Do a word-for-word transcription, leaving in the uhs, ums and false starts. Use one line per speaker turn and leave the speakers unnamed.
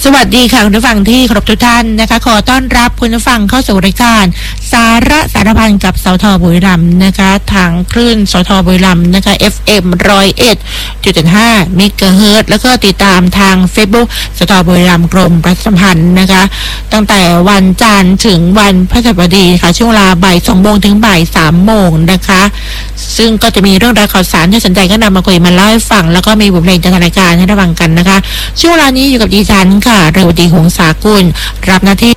สวัสดีค่ะคุณผู้ฟังที่เคารพทุกท่านนะคะขอต้อนรับคุณผู้ฟังเข้าสู่รายการสาระสารพันกับสทบุรีรัมย์นะคะทางคลื่นสทบุรีรัมย์นะคะ เอฟ เอ็ม หนึ่งร้อยเอ็ดจุดห้า เมกะเฮิรตซ์แล้วก็ติดตามทาง Facebook สทบุรีรัมย์กรมประชาสัมพันธ์นะคะตั้งแต่วันจันทร์ถึงวันพฤหัสบดีค่ะช่วงเวลาบ่ายสองโมงถึงบ่ายสามโมงนะคะซึ่งก็จะมีเรื่องราวข่าวสารที่สนใจก็นำมาคุยมาเล่าให้ฟังแล้วก็มีบทเพลงจากรายการให้ระวังกันนะคะช่วงเวลานี้อยู่กับดิฉันค่ะเรวดีหงสากุลรับหน้าที่